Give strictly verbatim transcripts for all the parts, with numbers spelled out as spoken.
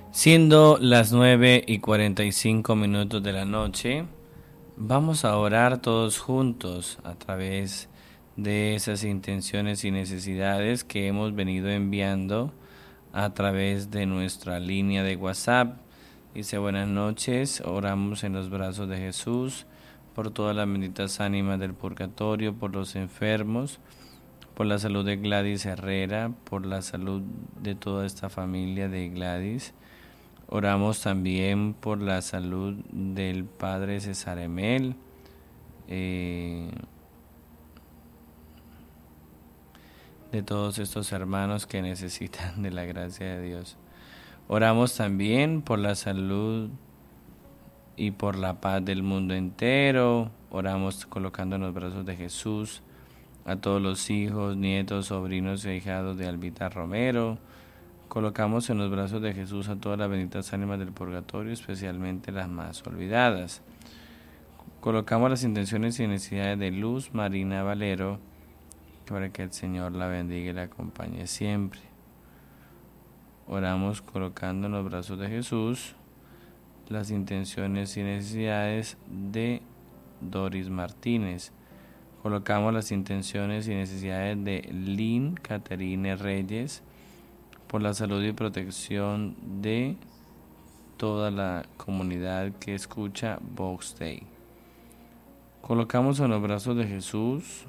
Siendo las nueve y cuarenta y cinco minutos de la noche, vamos a orar todos juntos a través de esas intenciones y necesidades que hemos venido enviando a través de nuestra línea de WhatsApp. Dice: buenas noches, oramos en los brazos de Jesús por todas las benditas ánimas del purgatorio, por los enfermos, por la salud de Gladys Herrera, por la salud de toda esta familia de Gladys. Oramos también por la salud del padre César Emel, eh, de todos estos hermanos que necesitan de la gracia de Dios. Oramos también por la salud y por la paz del mundo entero. Oramos colocando en los brazos de Jesús a todos los hijos, nietos, sobrinos e hijados de Albita Romero. Colocamos en los brazos de Jesús a todas las benditas ánimas del purgatorio, especialmente las más olvidadas. Colocamos las intenciones y necesidades de Luz Marina Valero, para que el Señor la bendiga y la acompañe siempre. Oramos colocando en los brazos de Jesús las intenciones y necesidades de Doris Martínez. Colocamos las intenciones y necesidades de Lynn Caterine Reyes, por la salud y protección de toda la comunidad que escucha Vox Day. Colocamos en los brazos de Jesús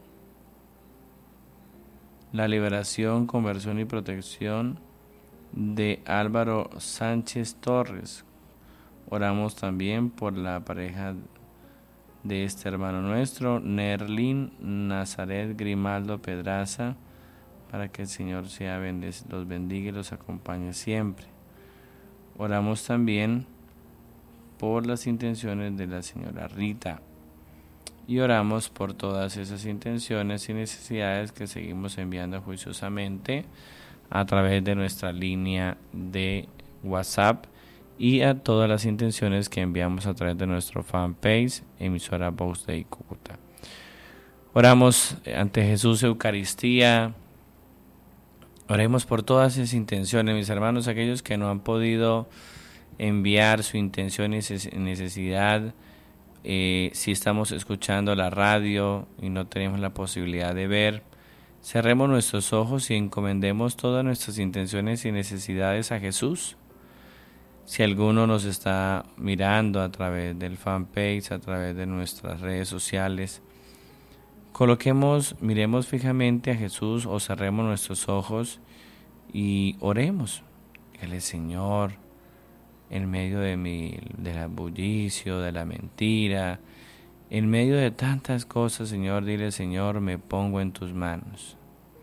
la liberación, conversión y protección de Álvaro Sánchez Torres. Oramos también por la pareja de este hermano nuestro, Nerlin Nazaret Grimaldo Pedraza, para que el Señor sea bendec- los bendiga y los acompañe siempre. Oramos también por las intenciones de la señora Rita y oramos por todas esas intenciones y necesidades que seguimos enviando juiciosamente a través de nuestra línea de WhatsApp y a todas las intenciones que enviamos a través de nuestro fanpage, emisora Vox Day Cúcuta. Oramos ante Jesús Eucaristía. Oremos por todas esas intenciones, mis hermanos, aquellos que no han podido enviar su intención y necesidad. Eh, si estamos escuchando la radio y no tenemos la posibilidad de ver, cerremos nuestros ojos y encomendemos todas nuestras intenciones y necesidades a Jesús. Si alguno nos está mirando a través del fanpage, a través de nuestras redes sociales, coloquemos, miremos fijamente a Jesús o cerremos nuestros ojos y oremos. Dígale: Señor, en medio de mi, del bullicio, de la mentira, en medio de tantas cosas, Señor, dile: Señor, me pongo en tus manos,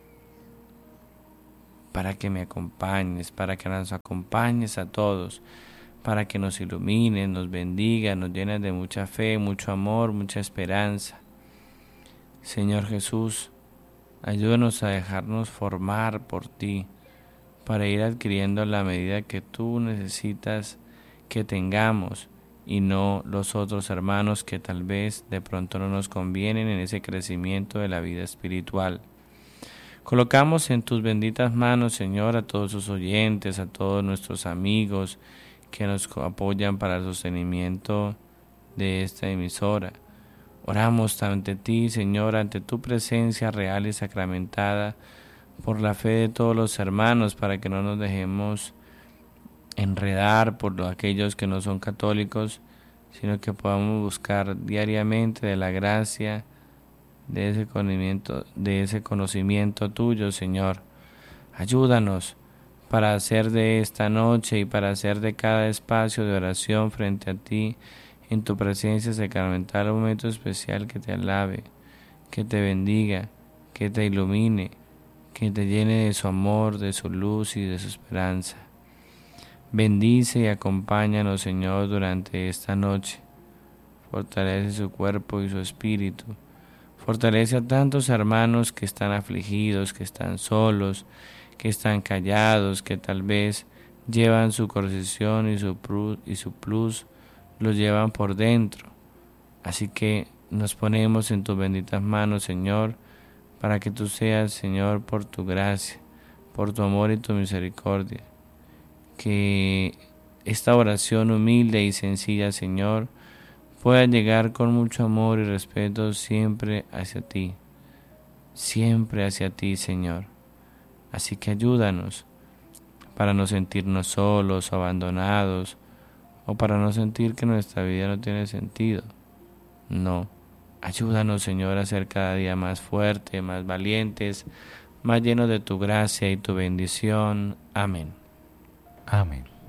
para que me acompañes, para que nos acompañes a todos, para que nos ilumines, nos bendiga, nos llenes de mucha fe, mucho amor, mucha esperanza. Señor Jesús, ayúdanos a dejarnos formar por ti, para ir adquiriendo la medida que tú necesitas que tengamos, y no los otros hermanos que tal vez de pronto no nos convienen en ese crecimiento de la vida espiritual. Colocamos en tus benditas manos, Señor, a todos sus oyentes, a todos nuestros amigos que nos apoyan para el sostenimiento de esta emisora. Oramos ante ti, Señor, ante tu presencia real y sacramentada, por la fe de todos los hermanos, para que no nos dejemos enredar por aquellos que no son católicos, sino que podamos buscar diariamente de la gracia, de ese conocimiento, de ese conocimiento tuyo, Señor. Ayúdanos para hacer de esta noche y para hacer de cada espacio de oración frente a ti, en tu presencia sacramental, un momento especial que te alabe, que te bendiga, que te ilumine, que te llene de su amor, de su luz y de su esperanza. Bendice y acompáñanos, Señor, durante esta noche. Fortalece su cuerpo y su espíritu. Fortalece a tantos hermanos que están afligidos, que están solos, que están callados, que tal vez llevan su corrección y su plus, y su plus los llevan por dentro. Así que nos ponemos en tus benditas manos, Señor, para que tú seas, Señor, por tu gracia, por tu amor y tu misericordia, que esta oración humilde y sencilla, Señor, pueda llegar con mucho amor y respeto siempre hacia ti, siempre hacia ti, Señor. Así que ayúdanos para no sentirnos solos o abandonados, o para no sentir que nuestra vida no tiene sentido. No, ayúdanos, Señor, a ser cada día más fuertes, más valientes, más llenos de tu gracia y tu bendición. Amén. Amén.